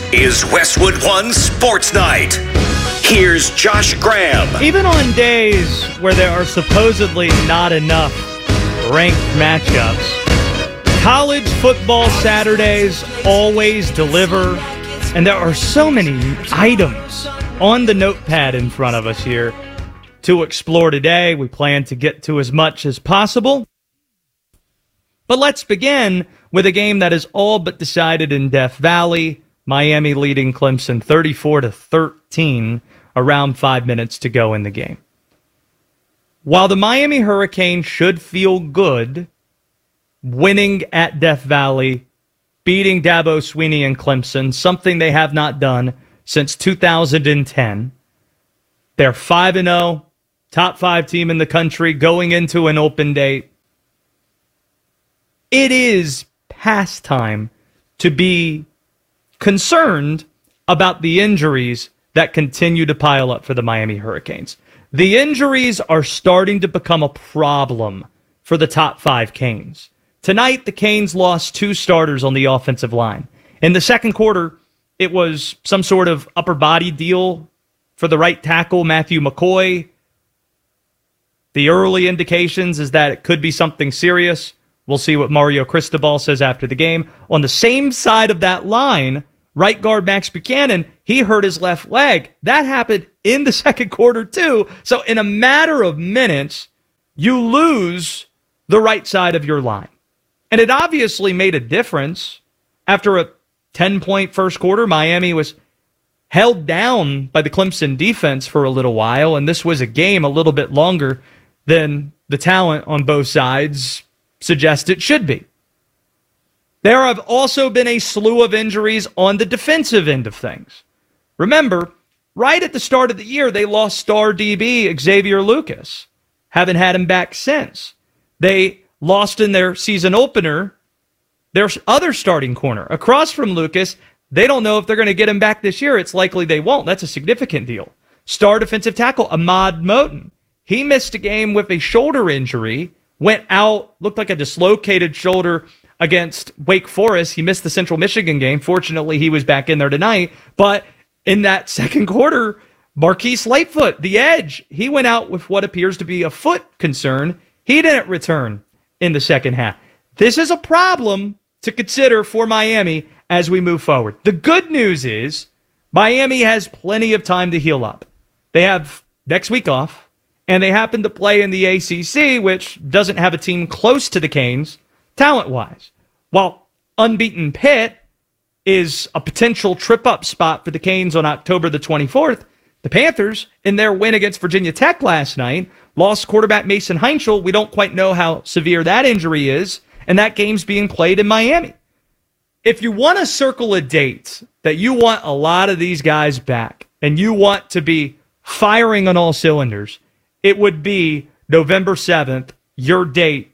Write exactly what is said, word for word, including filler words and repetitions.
is Westwood One Sports Night. Here's Josh Graham. Even on days where there are supposedly not enough ranked matchups, college football Saturdays always deliver, and there are so many items on the notepad in front of us here to explore today. We plan to get to as much as possible. But let's begin with a game that is all but decided in Death Valley. Miami leading Clemson thirty-four to thirteen, around five minutes to go in the game. While the Miami Hurricanes should feel good winning at Death Valley, beating Dabo Swinney and Clemson, something they have not done since two thousand ten. They're five and oh, top five team in the country going into an open date. It is past time to be concerned about the injuries that continue to pile up for the Miami Hurricanes. The injuries are starting to become a problem for the top five Canes. Tonight, the Canes lost two starters on the offensive line. In the second quarter, it was some sort of upper body deal for the right tackle, Matthew McCoy. The early indications is that it could be something serious. We'll see what Mario Cristobal says after the game. On the same side of that line, right guard Max Buchanan, he hurt his left leg. That happened in the second quarter too. So in a matter of minutes, you lose the right side of your line. And it obviously made a difference. After a ten-point first quarter, Miami was held down by the Clemson defense for a little while, and this was a game a little bit longer than the talent on both sides suggest it should be. There have also been a slew of injuries on the defensive end of things. Remember, right at the start of the year, they lost star D B Xavier Lucas. Haven't had him back since. They lost in their season opener their other starting corner. Across from Lucas, they don't know if they're going to get him back this year. It's likely they won't. That's a significant deal. Star defensive tackle Ahmad Moten. He missed a game with a shoulder injury, went out, looked like a dislocated shoulder against Wake Forest. He missed the Central Michigan game. Fortunately, he was back in there tonight. But in that second quarter, Marquise Lightfoot, the edge, he went out with what appears to be a foot concern. He didn't return in the second half. This is a problem to consider for Miami as we move forward. The good news is Miami has plenty of time to heal up. They have next week off, and they happen to play in the A C C, which doesn't have a team close to the Canes, talent-wise. While unbeaten Pitt is a potential trip-up spot for the Canes on October the twenty-fourth, the Panthers, in their win against Virginia Tech last night, lost quarterback Mason Heinchel. We don't quite know how severe that injury is, and that game's being played in Miami. If you want to circle a date that you want a lot of these guys back, and you want to be firing on all cylinders, it would be November seventh, your date